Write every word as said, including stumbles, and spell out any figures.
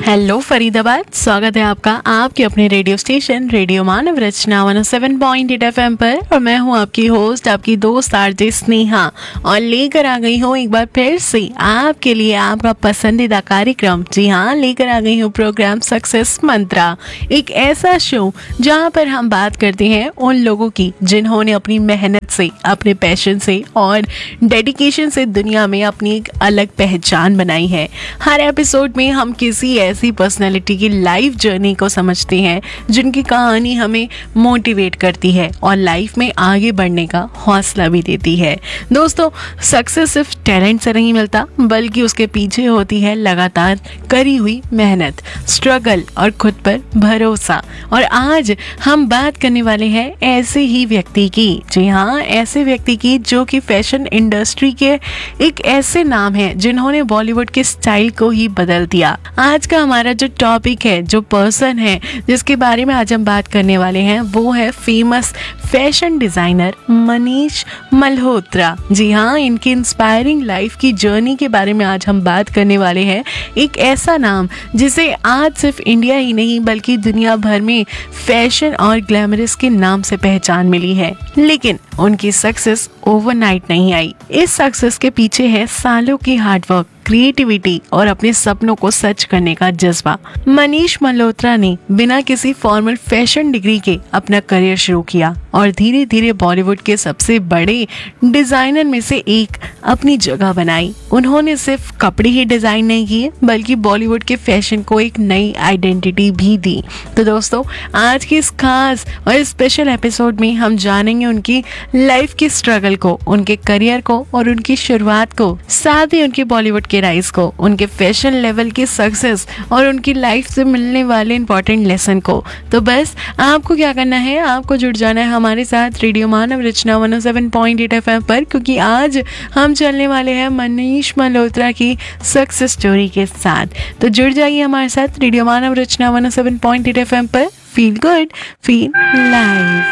Hello Faridabad, स्वागत है आपका आपके अपने रेडियो स्टेशन रेडियो मानव रचना one O seven point eight F M पर। और मैं हूं आपकी होस्ट, आपकी दोस्त आरजे स्नेहा, और लेकर आ गई हूं एक बार फिर से आपके लिए आपका पसंदीदा कार्यक्रम। जी हाँ, लेकर आ गई हूं प्रोग्राम सक्सेस मंत्रा, एक ऐसा शो जहां पर हम बात करते हैं उन लोगों की जिन्होंने अपनी मेहनत से, अपने पैशन से और डेडिकेशन से दुनिया में अपनी एक अलग पहचान बनाई है। हर एपिसोड में हम किसी ऐसी पर्सनैलिटी की लाइफ जर्नी को समझते हैं जिनकी कहानी हमें मोटिवेट करती है और लाइफ में आगे बढ़ने का हौसला भी देती है। दोस्तों, सक्सेस सिर्फ टैलेंट से नहीं मिलता, बल्कि उसके पीछे होती है लगातार करी हुई मेहनत, स्ट्रगल और खुद पर भरोसा। और आज हम बात करने वाले हैं ऐसे ही व्यक्ति की, जी हाँ, ऐसे व्यक्ति की जो कि फैशन इंडस्ट्री के एक ऐसे नाम है जिन्होंने बॉलीवुड के स्टाइल को ही बदल दिया। आज का हमारा जो टॉपिक है, जो पर्सन है जिसके बारे में आज हम बात करने वाले हैं, वो है famous fashion designer Manish Malhotra. जी हाँ, इनकी इंस्पायरिंग लाइफ की जर्नी के बारे में आज हम बात करने वाले हैं। एक ऐसा नाम जिसे आज सिर्फ इंडिया ही नहीं बल्कि दुनिया भर में फैशन और ग्लैमरस के नाम से पहचान मिली है। लेकिन उनकी सक्सेस ओवरनाइट नहीं आई। इस सक्सेस के पीछे है सालों की हार्डवर्क, क्रिएटिविटी और अपने सपनों को सच करने का जज्बा। मनीष मल्होत्रा ने बिना किसी फॉर्मल फैशन डिग्री के अपना करियर शुरू किया और धीरे धीरे बॉलीवुड के सबसे बड़े डिजाइनर में से एक अपनी जगह बनाई। उन्होंने सिर्फ कपड़े ही डिजाइन नहीं किए बल्कि बॉलीवुड के फैशन को एक नई आइडेंटिटी भी दी। तो दोस्तों, आज की इस खास और स्पेशल एपिसोड में हम जानेंगे उनकी लाइफ की स्ट्रगल को, उनके करियर को और उनकी शुरुआत को, साथ ही उनके बॉलीवुड के राइज को, उनके फैशन लेवल की सक्सेस और उनकी लाइफ से मिलने वाले इंपॉर्टेंट लेसन को। तो बस आपको क्या करना है, आपको जुड़ जाना है हमारे साथ रेडियो मानव रचना one O seven point eight F M पर, क्योंकि आज हम चलने वाले हैं मनीष मल्होत्रा की सक्सेस स्टोरी के साथ। तो जुड़ जाइए हमारे साथ रेडियो मानव रचना one O seven point eight F M पर। Feel good, feel live.